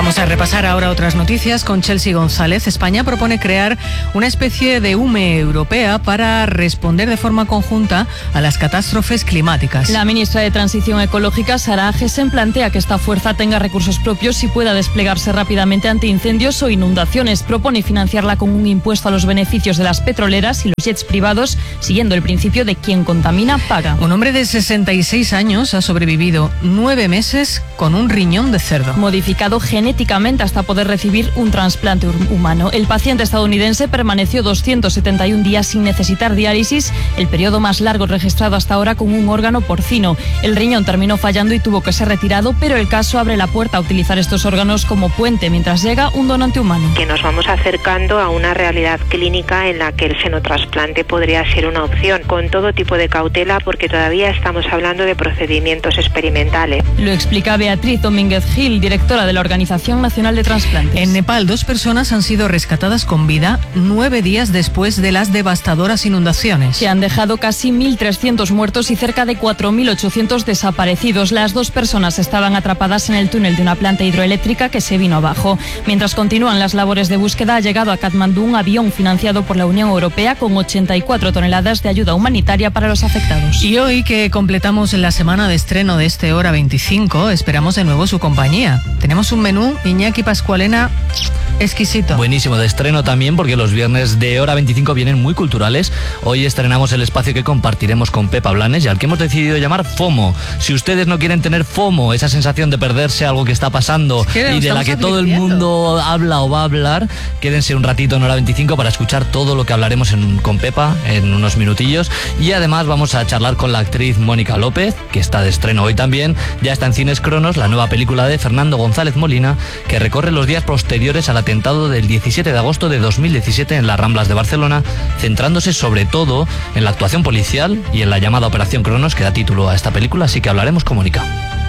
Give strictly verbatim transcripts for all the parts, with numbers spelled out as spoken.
Vamos a repasar ahora otras noticias con Chelsea González. España propone crear una especie de U M E europea para responder de forma conjunta a las catástrofes climáticas. La ministra de Transición Ecológica, Sara Agesen, plantea que esta fuerza tenga recursos propios y pueda desplegarse rápidamente ante incendios o inundaciones. Propone financiarla con un impuesto a los beneficios de las petroleras y los jets privados, siguiendo el principio de quien contamina paga. Un hombre de sesenta y seis años ha sobrevivido nueve meses con un riñón de cerdo, modificado genéticamente hasta poder recibir un trasplante humano. El paciente estadounidense permaneció doscientos setenta y un días sin necesitar diálisis, el periodo más largo registrado hasta ahora con un órgano porcino. El riñón terminó fallando y tuvo que ser retirado, pero el caso abre la puerta a utilizar estos órganos como puente mientras llega un donante humano. Que nos vamos acercando a una realidad clínica en la que el xenotrasplante podría ser una opción, con todo tipo de cautela, porque todavía estamos hablando de procedimientos experimentales. Lo explica Beatriz Domínguez Gil, directora de la Organización Nacional de Trasplantes. En Nepal, dos personas han sido rescatadas con vida nueve días después de las devastadoras inundaciones. Se han dejado casi mil trescientos muertos y cerca de cuatro mil ochocientos desaparecidos. Las dos personas estaban atrapadas en el túnel de una planta hidroeléctrica que se vino abajo. Mientras continúan las labores de búsqueda, ha llegado a Katmandú un avión financiado por la Unión Europea con ochenta y cuatro toneladas de ayuda humanitaria para los afectados. Y hoy que completamos la semana de estreno de este Hora veinticinco, esperamos de nuevo su compañía. Tenemos un menú, Iñaki Pascualena, exquisito. Buenísimo, de estreno también, porque los viernes de Hora veinticinco vienen muy culturales. Hoy estrenamos el espacio que compartiremos con Pepa Blanes y al que hemos decidido llamar FOMO. Si ustedes no quieren tener FOMO, esa sensación de perderse algo que está pasando es que y de la que todo el mundo habla o va a hablar, quédense un ratito en Hora veinticinco para escuchar todo lo que hablaremos en, con Pepa en unos minutillos. Y además vamos a charlar con la actriz Mónica López, que está de estreno hoy también. Ya está en Cines Cronos la nueva película de Fernando González Molina, que recorre los días posteriores al atentado del diecisiete de agosto de dos mil diecisiete en las Ramblas de Barcelona, centrándose sobre todo en la actuación policial y en la llamada Operación Cronos, que da título a esta película, así que hablaremos con Mónica.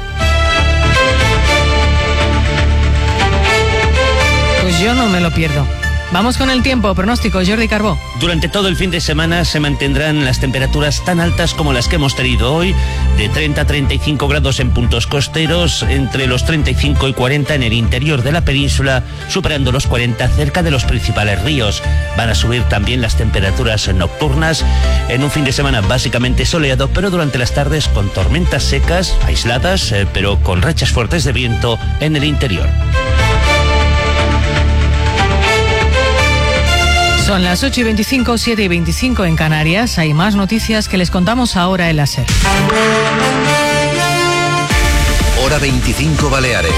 Pues yo no me lo pierdo. Vamos con el tiempo, pronóstico, Jordi Carbó. Durante todo el fin de semana se mantendrán las temperaturas tan altas como las que hemos tenido hoy, de treinta a treinta y cinco grados en puntos costeros, entre los treinta y cinco y cuarenta en el interior de la península, superando los cuarenta cerca de los principales ríos. Van a subir también las temperaturas nocturnas, en un fin de semana básicamente soleado, pero durante las tardes con tormentas secas, aisladas, eh, pero con rachas fuertes de viento en el interior. Son las ocho y veinticinco, siete y veinticinco en Canarias. Hay más noticias que les contamos ahora en la SER. Hora veinticinco Baleares.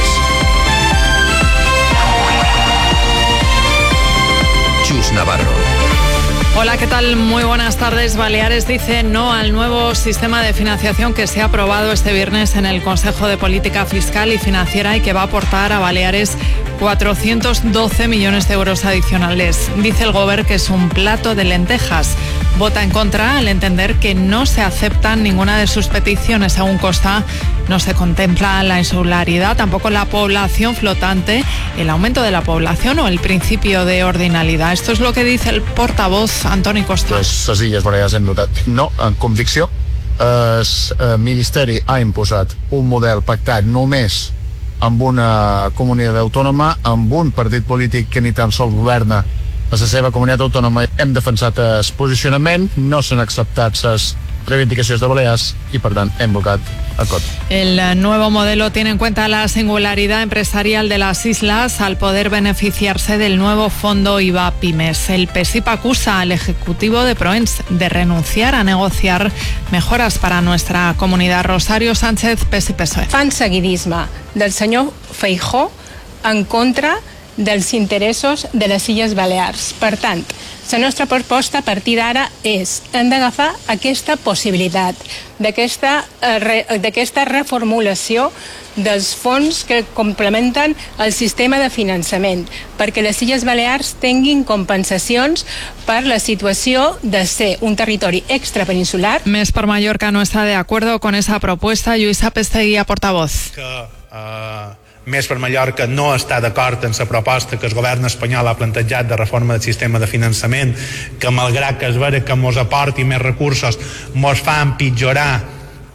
Chus Navarro. Hola, ¿qué tal? Muy buenas tardes. Baleares dice no al nuevo sistema de financiación que se ha aprobado este viernes en el Consejo de Política Fiscal y Financiera y que va a aportar a Baleares cuatrocientos doce millones de euros adicionales. Dice el Govern que es un plato de lentejas. Vota en contra al entender que no se aceptan ninguna de sus peticiones. Según consta, no se contempla la insularidad, tampoco la población flotante, el aumento de la población o el principio de ordinalidad. Esto es lo que dice el portavoz Antoni Costa. Les, les Illes Balears hem notat no en convicció. El Ministeri ha imposat un model pactat només amb una comunitat autònoma, amb un partit polític que ni tan sols governa a la seva comunitat autònoma. Hem defensat el posicionament, no s'han acceptat les reivindicacions de Balears i, per tant, hem votat a cot. El nuevo modelo tiene en cuenta la singularidad empresarial de las islas al poder beneficiarse del nuevo fondo I V A Pymes. El PSIP acusa al Ejecutivo de Proens de renunciar a negociar mejoras para nuestra comunidad. Rosario Sánchez, P S I P S O E. Fan seguidisme del senyor Feijóo en contra dels interessos de les Illes Balears. Per tant, la nostra proposta a partir d'ara és hem d'agafar aquesta possibilitat d'aquesta d'aquesta reformulació dels fons que complementen el sistema de finançament, perquè les Illes Balears tinguin compensacions per la situació de ser un territori extrapeninsular. Més per Mallorca no está de acuerdo con esa propuesta. Lluïsa Pesteguía, portavoz. Que, uh... Més per Mallorca no està d'acord en la proposta que el govern espanyol ha plantejat de reforma del sistema de finançament, que malgrat que es vera que mos aporti més recursos mos fa empitjorar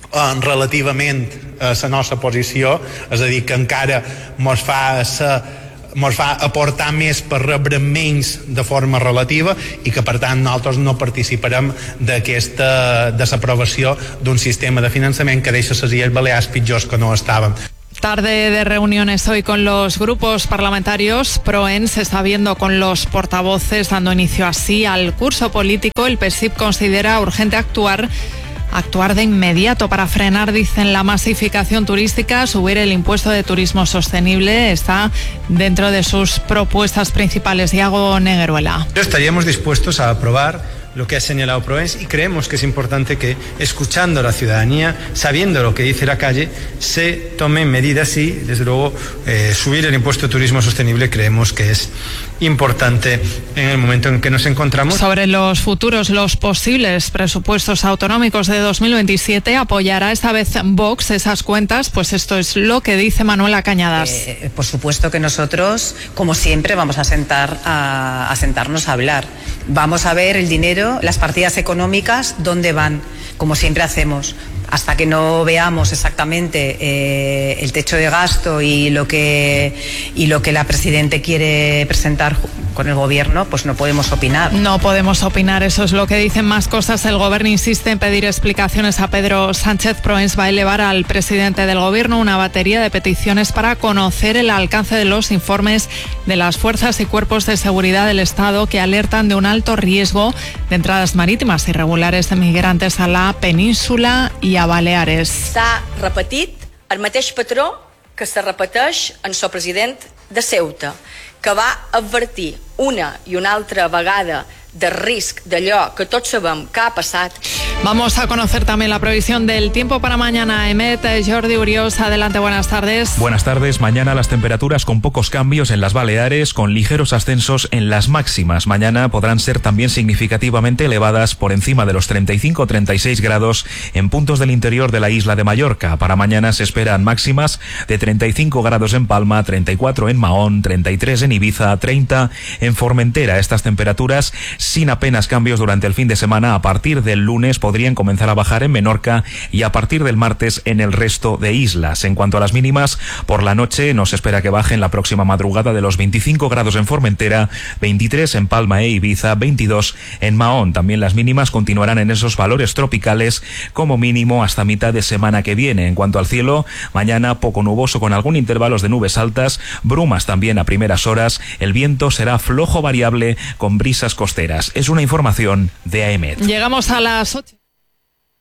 eh, relativament a la nostra posició, és a dir, que encara mos fa ser ens va aportar més per rebre menys de forma relativa i que per tant nosaltres no participarem d'aquesta desaprovació d'un sistema de finançament que deixa les Illes Balears pitjors que no estaven. Tarde de reuniones hoy con los grupos parlamentarios. PROEN se está viendo con los portavoces, dando inicio así al curso político. El P S I P considera urgente actuar Actuar de inmediato para frenar, dicen, la masificación turística. Subir el impuesto de turismo sostenible está dentro de sus propuestas principales. Iago Negueruela. Estaríamos dispuestos a aprobar lo que ha señalado PROENS y creemos que es importante que, escuchando a la ciudadanía, sabiendo lo que dice la calle, se tomen medidas y, desde luego, eh, subir el impuesto de turismo sostenible creemos que es importante en el momento en que nos encontramos. Sobre los futuros, los posibles presupuestos autonómicos de dos mil veintisiete, apoyará esta vez Vox esas cuentas. Pues esto es lo que dice Manuela Cañadas. Eh, por supuesto que nosotros, como siempre, vamos a, sentar a, a sentarnos a hablar. Vamos a ver el dinero, las partidas económicas, dónde van, como siempre hacemos. Hasta que no veamos exactamente eh, el techo de gasto y lo que y lo que la Presidenta quiere presentar con el Gobierno, pues no podemos opinar. No podemos opinar, eso es lo que dicen. Más cosas. El Gobierno insiste en pedir explicaciones a Pedro Sánchez. PROENS va a elevar al presidente del Gobierno una batería de peticiones para conocer el alcance de los informes de las fuerzas y cuerpos de seguridad del Estado que alertan de un alto riesgo de entradas marítimas irregulares de migrantes a la península y a Baleares. S'ha repetit el mateix patró que se repeteix en el president de Ceuta, que va advertir una i una altra vegada de risc d'allò que tots sabem que ha passat. Vamos a conocer también la previsión del tiempo para mañana. Emet, Jordi Urios, adelante, buenas tardes. Buenas tardes. Mañana las temperaturas con pocos cambios en las Baleares, con ligeros ascensos en las máximas. Mañana podrán ser también significativamente elevadas por encima de los treinta y cinco a treinta y seis grados en puntos del interior de la isla de Mallorca. Para mañana se esperan máximas de treinta y cinco grados en Palma, treinta y cuatro en Mahón, treinta y tres en Ibiza, treinta en Formentera. Estas temperaturas sin apenas cambios durante el fin de semana. A partir del lunes podrían comenzar a bajar en Menorca y a partir del martes en el resto de islas. En cuanto a las mínimas, por la noche no se espera que bajen la próxima madrugada de los veinticinco grados en Formentera, veintitrés en Palma e Ibiza, veintidós en Mahón. También las mínimas continuarán en esos valores tropicales como mínimo hasta mitad de semana que viene. En cuanto al cielo, mañana poco nuboso con algún intervalos de nubes altas, brumas también a primeras horas. El viento será flojo variable con brisas costeras. Es una información de AEMET. Llegamos a las ocho.